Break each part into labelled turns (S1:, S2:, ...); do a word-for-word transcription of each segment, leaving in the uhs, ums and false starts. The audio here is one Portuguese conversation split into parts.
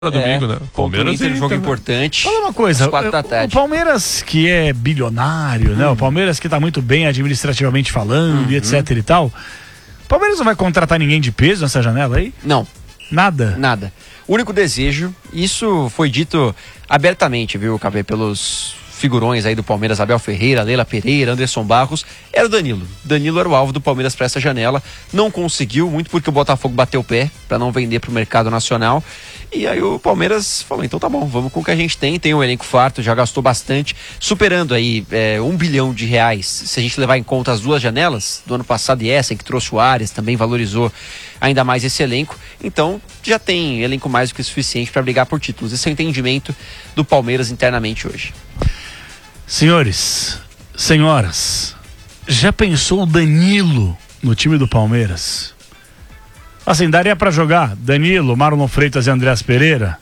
S1: domingo,
S2: é,
S1: né? Palmeiras
S2: tem um jogo
S1: também.
S2: importante.
S3: Fala uma coisa,
S2: quatro da
S3: o,
S2: tarde.
S3: o Palmeiras que é bilionário, hum. né? O Palmeiras que tá muito bem administrativamente falando, uhum. e etc e tal. O Palmeiras não vai contratar ninguém de peso nessa janela aí?
S2: Não.
S3: Nada?
S2: Nada. O único desejo, isso foi dito abertamente, viu, K B, pelos figurões aí do Palmeiras, Abel Ferreira, Leila Pereira, Anderson Barros, era o Danilo. Danilo era o alvo do Palmeiras para essa janela, não conseguiu, muito porque o Botafogo bateu o pé para não vender para o mercado nacional, e aí o Palmeiras falou, então tá bom, vamos com o que a gente tem, tem um elenco farto, já gastou bastante, superando aí é, um bilhão de reais, se a gente levar em conta as duas janelas, do ano passado e essa, em que trouxe o Arias, também valorizou ainda mais esse elenco, então já tem elenco mais do que suficiente para brigar por títulos. Esse é o entendimento do Palmeiras internamente hoje.
S3: Senhores, senhoras, já pensou o Danilo no time do Palmeiras? Assim, daria pra jogar Danilo, Marlon Freitas e Andreas Pereira,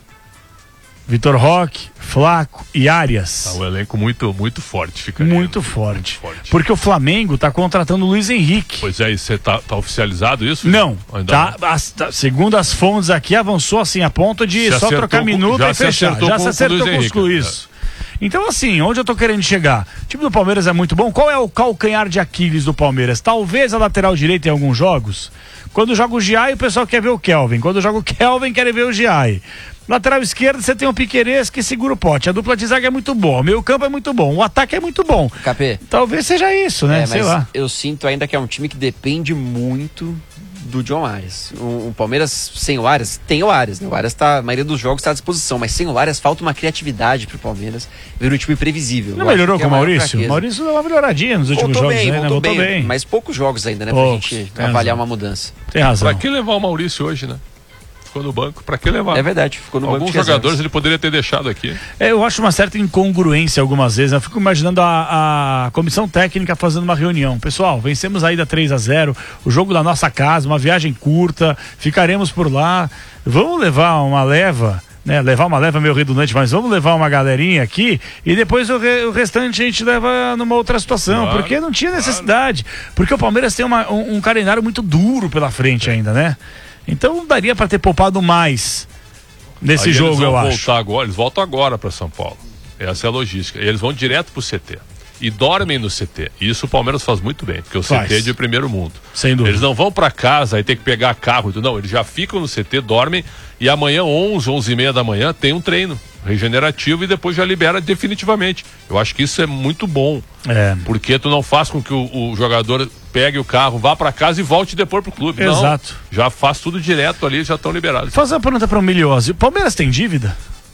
S3: Vitor Roque, Flaco e Arias.
S1: Tá um elenco muito, muito forte, fica
S3: muito forte. muito forte. Porque o Flamengo tá contratando o Luiz Henrique.
S1: Pois é, e você tá, tá oficializado isso?
S3: Não,
S1: Ainda
S3: tá,
S1: não.
S3: As, tá, segundo as fontes aqui, avançou assim a ponto de
S1: se
S3: só trocar minuto
S1: já
S3: e
S1: se
S3: fechar.
S1: Acertou
S3: já
S1: com,
S3: se acertou com,
S1: com,
S3: com isso. É. Então, assim, onde eu tô querendo chegar? O time do Palmeiras é muito bom. Qual é o calcanhar de Aquiles do Palmeiras? Talvez a lateral direita em alguns jogos. Quando joga o Giai, o pessoal quer ver o Kelvin. Quando joga o Kelvin, quer ver o Giai. Lateral esquerda, você tem o Piquerez que segura o pote. A dupla de zaga é muito boa. O meio campo é muito bom. O ataque é muito bom.
S2: K P.
S3: Talvez seja isso, né?
S2: É,
S3: Sei
S2: mas
S3: lá.
S2: Eu sinto ainda que é um time que depende muito do John Arias. O, o Palmeiras sem o Arias, tem o Arias, né? O Arias tá, a maioria dos jogos está à disposição, mas sem o Arias falta uma criatividade pro Palmeiras, ver um time previsível.
S3: Não melhorou com o Maurício? O Maurício deu uma melhoradinha nos últimos
S2: voltou
S3: jogos,
S2: bem,
S3: né?
S2: voltou,
S3: voltou
S2: bem,
S3: bem,
S2: mas poucos jogos ainda, né?
S3: Poucos,
S2: pra gente
S3: tem
S2: avaliar
S3: razão.
S2: uma mudança.
S3: Tem razão.
S1: Pra que levar o Maurício hoje, né? Ficou no banco, pra que levar?
S2: É verdade, ficou no
S1: Alguns
S2: banco. Alguns
S1: jogadores ele poderia ter deixado aqui.
S3: É, eu acho uma certa incongruência algumas vezes. Eu fico imaginando a, a comissão técnica fazendo uma reunião. Pessoal, vencemos aí da três a zero, o jogo da nossa casa, uma viagem curta, ficaremos por lá. Vamos levar uma leva, né? Levar uma leva meio redundante, mas vamos levar uma galerinha aqui e depois o, re, o restante a gente leva numa outra situação. Claro, porque não tinha necessidade. Claro. Porque o Palmeiras tem uma, um, um calendário muito duro pela frente ainda, né? Então daria para ter poupado mais nesse
S1: Aí
S3: jogo,
S1: eles vão
S3: eu
S1: voltar
S3: acho.
S1: Agora, eles voltam agora para São Paulo. Essa é a logística. E eles vão direto pro C T. E dormem no C T. E isso o Palmeiras faz muito bem, porque o faz. C T é de primeiro mundo.
S3: Sem dúvida.
S1: Eles não vão para casa e ter que pegar carro e tudo. Não, eles já ficam no C T, dormem e amanhã, onze, onze e meia da manhã, tem um treino regenerativo e depois já libera definitivamente. Eu acho que isso é muito bom. É. Porque tu não faz com que o, o jogador pegue o carro, vá para casa e volte depois pro clube.
S3: Exato.
S1: Não, já faz tudo direto ali, já estão liberados.
S3: Fazer uma pergunta para o Miliose. O Palmeiras tem dívida?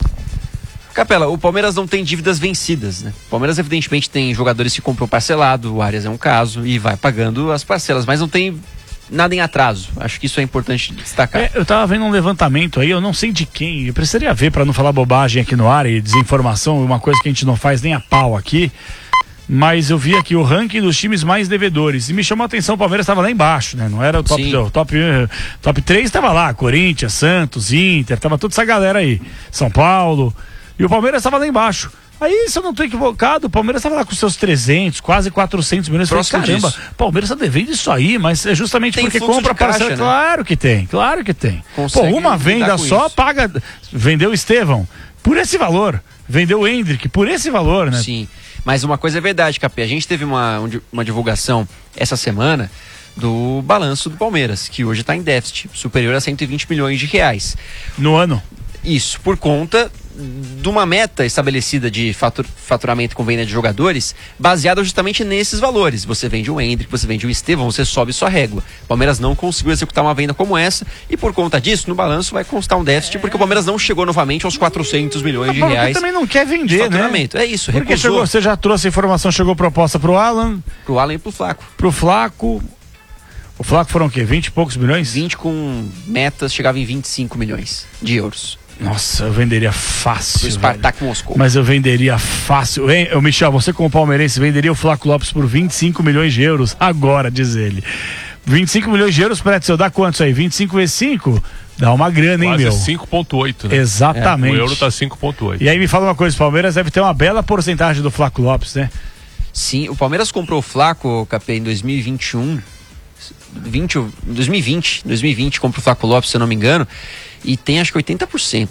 S2: Capela, o Palmeiras não tem dívidas vencidas, né? O Palmeiras evidentemente tem jogadores que comprou parcelado, o Arias é um caso, e vai pagando as parcelas, mas não tem nada em atraso. Acho que isso é importante destacar.
S3: É, eu tava vendo um levantamento aí, eu não sei de quem, eu precisaria ver para não falar bobagem aqui no ar e desinformação, uma coisa que a gente não faz nem a pau aqui, mas eu vi aqui o ranking dos times mais devedores e me chamou a atenção, o Palmeiras estava lá embaixo, né? Não era o top, o top, top três, estava lá, Corinthians, Santos, Inter, tava toda essa galera aí, São Paulo, e o Palmeiras estava lá embaixo. Aí, se eu não estou equivocado, o Palmeiras estava lá com seus trezentos, quase quatrocentos milhões. Eu falei, caramba, o Palmeiras está devendo isso aí, mas é justamente tem porque compra parcela. Né? Claro que tem, claro que tem. Consegue. Pô, uma venda só isso. Paga. Vendeu o Estevão por esse valor. Vendeu o Hendrick por esse valor, né?
S2: Sim, mas uma coisa é verdade, Capê. A gente teve uma, uma divulgação essa semana do balanço do Palmeiras, que hoje está em déficit, superior a cento e vinte milhões de reais.
S3: No ano?
S2: Isso, por conta de uma meta estabelecida de fatur, faturamento com venda de jogadores, baseada justamente nesses valores. Você vende o Hendrick, você vende o Estevão, você sobe sua régua. O Palmeiras não conseguiu executar uma venda como essa e por conta disso, no balanço vai constar um déficit, porque o Palmeiras não chegou novamente aos quatrocentos milhões de reais.
S3: Também não quer vender, né?
S2: É isso,
S3: porque
S2: recusou.
S3: Chegou, você já trouxe a informação, chegou proposta pro Alan.
S2: Pro Alan e pro Flaco.
S3: Pro Flaco. O Flaco foram o quê? vinte e poucos milhões?
S2: vinte com metas, chegava em vinte e cinco milhões de euros.
S3: Nossa, eu venderia fácil.
S2: O Spartak Moscou.
S3: Mas eu venderia fácil. Hein, eu, Michel, você como palmeirense venderia o Flaco Lopes por vinte e cinco milhões de euros agora, diz ele. vinte e cinco milhões de euros, Pretzel, dá quanto isso aí? vinte e cinco vezes cinco? Dá uma grana, hein,
S1: quase
S3: meu?
S1: cinco ponto oito, né?
S3: Exatamente.
S1: É, o euro tá cinco ponto oito.
S3: E aí me fala uma coisa, o Palmeiras deve ter uma bela porcentagem do Flaco Lopes, né?
S2: Sim, o Palmeiras comprou o Flaco, Capê, em dois mil e vinte e um. dois mil e vinte, dois mil e vinte comprou o Flaco Lopes, se eu não me engano, e tem acho que oitenta por cento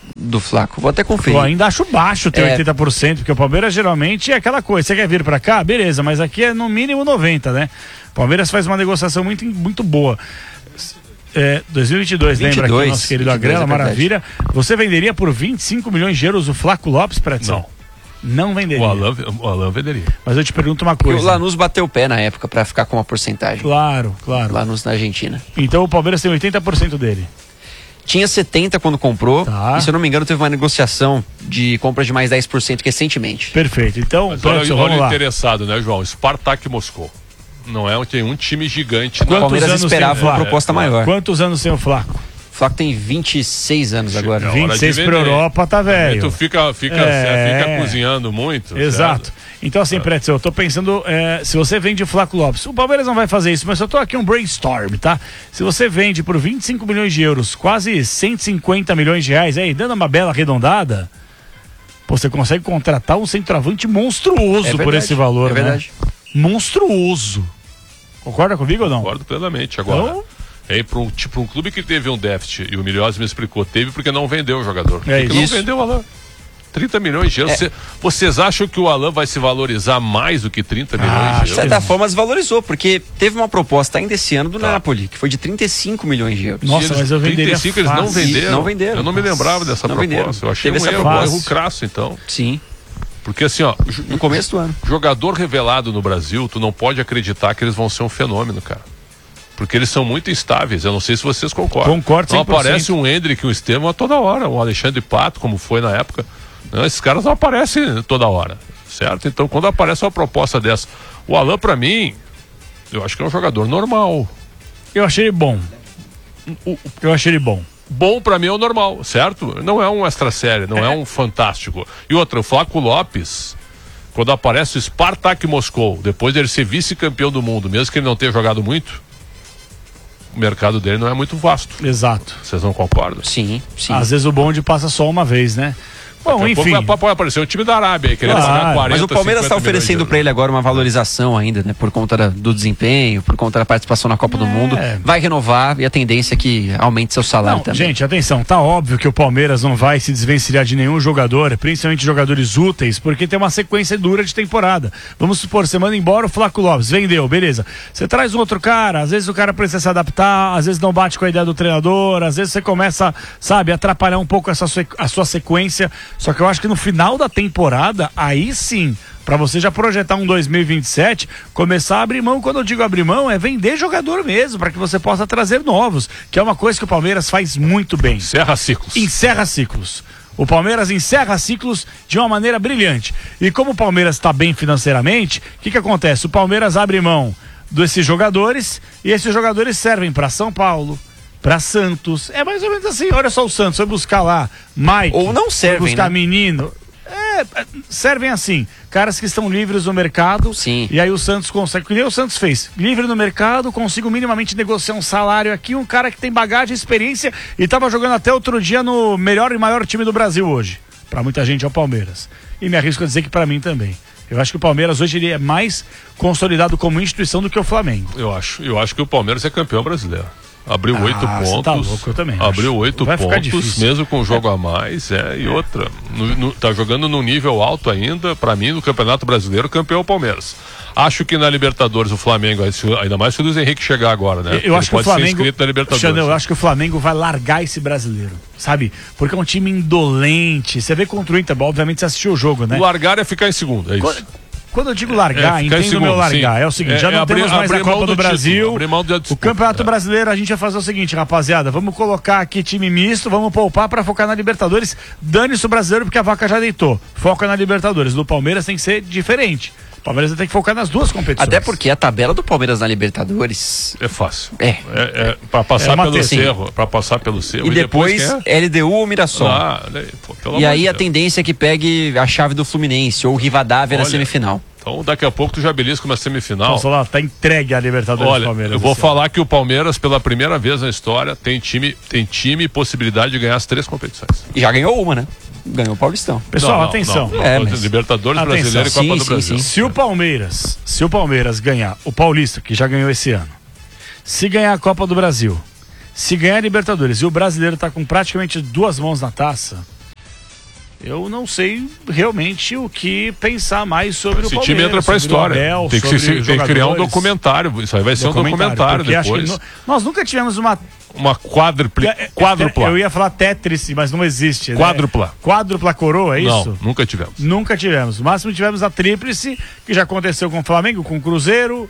S2: do Flaco. Vou até conferir.
S3: Eu ainda acho baixo ter
S2: É.
S3: oitenta por cento, porque o Palmeiras geralmente é aquela coisa, você quer vir pra cá? Beleza, mas aqui é no mínimo noventa, né? O Palmeiras faz uma negociação muito, muito boa. É, dois mil e vinte e dois, lembra aqui o nosso querido Agrela, é maravilha. Você venderia por vinte e cinco milhões de euros o Flaco Lopes, Pretzel?
S1: Não.
S3: Não venderia.
S1: O Alan, o Alan venderia.
S3: Mas eu te pergunto uma
S2: Porque
S3: coisa.
S2: o Lanús bateu o pé na época pra ficar com uma porcentagem.
S3: Claro, claro.
S2: Lanús na Argentina.
S3: Então o Palmeiras tem oitenta por cento dele.
S2: Tinha setenta quando comprou.
S3: Tá.
S2: E se eu não me engano, teve uma negociação de compra de mais dez por cento recentemente.
S3: Perfeito. Então,
S1: Mas olha,
S3: Pretzel,
S1: olha
S3: vamos
S1: o
S3: lá.
S1: interessado, né, João? Spartak Moscou. Não é um, tem um time gigante.
S2: O
S3: Quantos
S2: Palmeiras
S3: anos
S2: esperava
S3: tem o
S2: uma
S3: Flaco?
S2: proposta maior.
S3: Quantos anos tem o Flaco?
S2: O Flaco tem vinte e seis anos agora.
S1: É hora de
S3: vinte e seis
S1: vender.
S3: pra Europa, tá velho.
S1: Tu fica, fica,
S3: É.
S1: fica cozinhando muito.
S3: Exato.
S1: certo?
S3: Então, assim, Pretzel, eu tô pensando, é, se você vende o Flaco Lopes, o Palmeiras não vai fazer isso, mas eu tô aqui um brainstorm, tá? Se você vende por vinte e cinco milhões de euros, quase cento e cinquenta milhões de reais, aí, dando uma bela arredondada, pô, você consegue contratar um centroavante monstruoso
S2: É
S3: por
S2: verdade,
S3: esse valor,
S2: é verdade.
S3: né? Monstruoso. Concorda comigo ou não?
S1: Concordo plenamente. Agora,
S3: Então-
S1: é para um, tipo, um clube que teve um déficit, e o Milhões me explicou, teve porque não vendeu o jogador.
S3: É
S1: porque
S3: isso.
S1: não vendeu o Alan. trinta milhões de euros.
S2: É.
S1: Cê- Vocês acham que o Alan vai se valorizar mais do que trinta milhões
S3: Ah,
S1: de
S2: De
S1: euros?
S2: certa forma, desvalorizou, porque teve uma proposta ainda esse ano do
S1: Tá.
S2: Napoli, que foi de trinta e cinco milhões de euros.
S3: Nossa,
S1: E eles-
S3: mas eu venderia
S1: trinta e cinco eles não
S3: fácil.
S1: venderam.
S2: Não venderam.
S1: Eu não me lembrava dessa
S2: Não
S1: proposta.
S2: venderam.
S1: Eu achei
S2: Teve
S1: um
S2: essa
S1: erro,
S3: proposta.
S1: um erro crasso, então.
S2: Sim,
S1: Porque assim, ó, jo-
S2: no começo do ano.
S1: jogador revelado no Brasil, tu não pode acreditar que eles vão ser um fenômeno, cara. Porque eles são muito instáveis. Eu não sei se vocês concordam.
S3: Concordo
S1: Não
S3: cem por cento.
S1: aparece um Hendrick, um Estevam a toda hora. Um Alexandre Pato, como foi na época. Não, esses caras não aparecem toda hora. Certo? Então, quando aparece uma proposta dessa, o Alan, pra mim, eu acho que é um jogador normal.
S3: Eu achei ele bom. Eu achei ele bom.
S1: Bom pra mim é o normal, certo? Não é um extra série, não é, um fantástico. E outra, o Flaco Lopes, quando aparece o Spartak Moscou, depois dele ser vice-campeão do mundo, mesmo que ele não tenha jogado muito, o mercado dele não é muito vasto.
S3: Exato.
S1: Vocês não concordam?
S2: Sim, sim.
S3: Às vezes o bonde passa só uma vez, né? Bom,
S1: Daqui a
S3: enfim.
S1: pouco pode aparecer o time da Arábia aí, querendo
S3: Claro,
S1: pagar quarenta,
S2: Mas o Palmeiras está
S1: cinquenta milhões de
S2: oferecendo
S1: euros.
S2: para ele agora uma valorização ainda, né? Por conta da- do desempenho, por conta da participação na Copa do Mundo. Vai renovar e a tendência é que aumente seu salário
S3: Não,
S2: também.
S3: gente, atenção, tá óbvio que o Palmeiras não vai se desvencilhar de nenhum jogador, principalmente jogadores úteis, porque tem uma sequência dura de temporada. Vamos supor, você manda embora o Flaco Lopes, vendeu, beleza. Você traz um outro cara, às vezes o cara precisa se adaptar, às vezes não bate com a ideia do treinador, às vezes você começa, sabe, a atrapalhar um pouco essa sua, a sua sequência. Só que eu acho que no final da temporada, aí sim, pra você já projetar um dois mil e vinte e sete, começar a abrir mão. Quando eu digo abrir mão, é vender jogador mesmo, para que você possa trazer novos, que é uma coisa que o Palmeiras faz muito bem.
S1: Encerra ciclos.
S3: Encerra ciclos. O Palmeiras encerra ciclos de uma maneira brilhante. E como o Palmeiras está bem financeiramente, o que, que acontece? O Palmeiras abre mão desses jogadores e esses jogadores servem para São Paulo, para Santos. É mais ou menos assim. Olha só o Santos, foi buscar lá Mike.
S2: Ou não servem,
S3: foi buscar
S2: né?
S3: menino. É, servem assim, caras que estão livres no mercado.
S2: Sim.
S3: E aí o Santos consegue, que nem o Santos fez, livre no mercado, consigo minimamente negociar um salário aqui, um cara que tem bagagem, experiência e estava jogando até outro dia no melhor e maior time do Brasil hoje. Para muita gente é o Palmeiras. E me arrisco a dizer que para mim também. Eu acho que o Palmeiras hoje ele é mais consolidado como instituição do que o Flamengo.
S1: Eu acho. Eu acho que o Palmeiras é campeão brasileiro. Abriu
S3: Ah,
S1: oito
S3: você
S1: pontos.
S3: tá louco, eu também
S1: Abriu
S3: acho.
S1: oito
S3: Vai ficar
S1: pontos,
S3: difícil.
S1: mesmo com o jogo a mais. É, e outra. No, no, tá jogando num nível alto ainda. Pra mim, no Campeonato Brasileiro, campeão é o Palmeiras. Acho que na Libertadores o Flamengo, ainda mais se o Luiz Henrique chegar agora, né?
S3: Eu
S1: Ele
S3: acho que o
S1: pode ser
S3: Flamengo,
S1: inscrito na Libertadores.
S3: Xandão, eu acho que o Flamengo vai largar esse brasileiro, sabe? Porque é um time indolente. Você vê contra o Inter, obviamente você assistiu o jogo, né?
S1: O largar é ficar em segundo, é isso.
S3: Quando, quando eu digo largar,
S1: É, ficar em
S3: entendo o meu
S1: segundo,
S3: largar.
S1: sim.
S3: É o seguinte,
S1: É,
S3: já
S1: é
S3: não
S1: abrir-
S3: temos mais a
S1: abrir mão
S3: Copa do,
S1: do título,
S3: Brasil.
S1: abrir mão da
S3: O
S1: disputa,
S3: Campeonato
S1: é.
S3: Brasileiro a gente vai fazer o seguinte, rapaziada, vamos colocar aqui time misto, vamos poupar pra focar na Libertadores. Dane-se o brasileiro porque a vaca já deitou. Foca na Libertadores. Do Palmeiras tem que ser diferente. O Palmeiras tem que focar nas duas competições.
S2: Até porque a tabela do Palmeiras na Libertadores.
S1: É fácil.
S2: É.
S1: É, é para passar
S3: É uma
S1: pelo
S3: te-
S1: cerro, para passar pelo cerro
S2: E depois
S1: quem é?
S2: L D U ou Mirassol.
S1: Ah, né, pô, pelo
S2: E
S1: amor
S2: aí
S1: de
S2: a
S1: Deus.
S2: tendência é que pegue a chave do Fluminense ou o Rivadavia na
S1: Olha,
S2: semifinal.
S1: Então daqui a pouco tu já belisca uma semifinal.
S3: Nossa, lá, tá entregue a Libertadores do
S1: Olha,
S3: Palmeiras.
S1: eu vou
S3: esse
S1: falar que o Palmeiras, pela primeira vez na história, tem time, tem time e possibilidade de ganhar as três competições.
S2: E já ganhou uma, né? Ganhou o Paulistão.
S3: ano. Pessoal,
S1: Não, não,
S3: atenção.
S1: não, não,
S2: É,
S1: não,
S2: mas-
S1: Libertadores,
S3: Atenção.
S1: Brasileiro e Copa
S2: Sim,
S1: do
S2: sim,
S1: Brasil.
S2: sim.
S3: Se o Palmeiras, se o Palmeiras ganhar o Paulista, que já ganhou esse ano, se ganhar a Copa do Brasil, se ganhar a Libertadores e o brasileiro tá com praticamente duas mãos na taça, eu não sei realmente o que pensar mais sobre
S1: Esse
S3: o Palmeiras.
S1: time entra pra história.
S3: Abel,
S1: tem que, se, tem que criar um
S3: jogadores.
S1: documentário. Isso aí vai ser documentário, um documentário depois.
S3: No, nós nunca tivemos uma...
S1: Uma quádrupla. quádrupla.
S3: Eu ia falar Tetris, mas não existe. Né?
S1: Quádrupla.
S3: Quádrupla coroa, é isso?
S1: Não, nunca tivemos.
S3: Nunca tivemos. No máximo tivemos a tríplice, que já aconteceu com o Flamengo, com o Cruzeiro,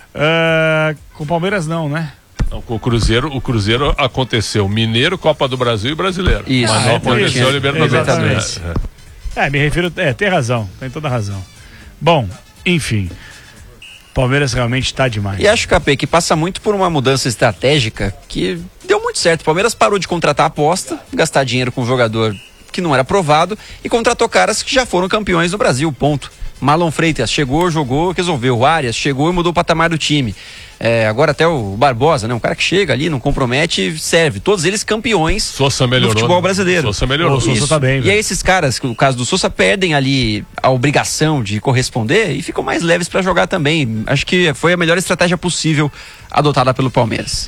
S3: uh, com o Palmeiras não, né?
S1: Não, com o Cruzeiro, o Cruzeiro aconteceu Mineiro, Copa do Brasil e Brasileiro.
S2: Isso.
S1: Mas não
S2: Ah,
S1: aconteceu
S2: é,
S1: Libertadores.
S3: É, é. é, me refiro... É, tem razão. Tem toda a razão. Bom, enfim... Palmeiras realmente está demais.
S2: E acho, Capê, que passa muito por uma mudança estratégica que deu muito certo. O Palmeiras parou de contratar aposta, gastar dinheiro com um jogador que não era aprovado e contratou caras que já foram campeões no Brasil, ponto. Marlon Freitas chegou, jogou, resolveu. O Arias chegou e mudou o patamar do time. É, agora até o Barbosa, né? Um cara que chega ali, não compromete, serve. Todos eles campeões
S1: Sousa melhorou,
S2: do futebol brasileiro.
S1: Sousa melhorou.
S3: O Sousa tá bem,
S2: e aí esses caras, no caso do Sousa, perdem ali a obrigação de corresponder e ficam mais leves para jogar também. Acho que foi a melhor estratégia possível adotada pelo Palmeiras.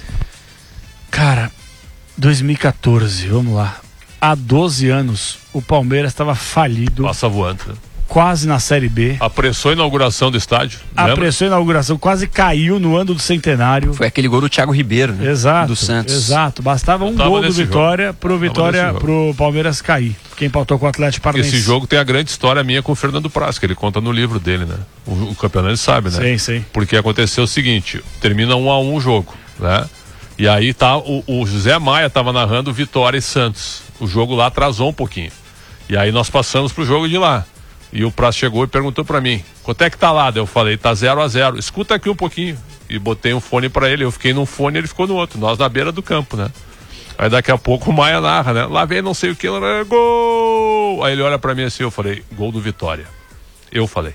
S3: Cara, dois mil e quatorze, vamos lá. Há doze anos, o Palmeiras estava falido.
S1: Passa voando. Né?
S3: Quase na Série B.
S1: Apressou a inauguração do estádio.
S3: Apressou a inauguração, quase caiu no ano do centenário.
S2: Foi aquele gol do Thiago Ribeiro, né?
S3: Exato,
S2: do Santos.
S3: Exato, bastava um gol do Vitória jogo. pro Vitória, pro Palmeiras cair. Quem pautou com o Atlético Paranaense.
S1: Esse jogo tem a grande história minha com o Fernando Praz, que ele conta no livro dele, né? O, o campeonato ele sabe, né?
S3: Sim, sim.
S1: Porque aconteceu o seguinte, termina um a um o jogo, né? E aí tá, o, o José Maia tava narrando Vitória e Santos. O jogo lá atrasou um pouquinho. E aí nós passamos pro jogo de lá. E o Praz chegou e perguntou pra mim, quanto é que tá lá? Daí eu falei, tá zero a zero. Escuta aqui um pouquinho. E botei um fone pra ele, eu fiquei num fone e ele ficou no outro. Nós na beira do campo, né? Aí daqui a pouco o Maia narra, né? Lá vem não sei o que, gol! Aí ele olha pra mim assim, eu falei, gol do Vitória. Eu falei.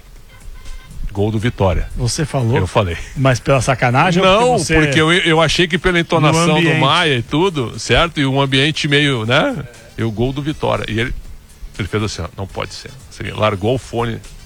S1: Gol do Vitória.
S3: Você falou?
S1: Eu falei.
S3: Mas pela sacanagem?
S1: Não,
S3: ou porque, você...
S1: porque eu, eu achei que pela entonação do Maia e tudo, certo? E um ambiente meio, né? E o gol do Vitória. E ele, ele fez assim, ó, não pode ser. Assim, largou o fone.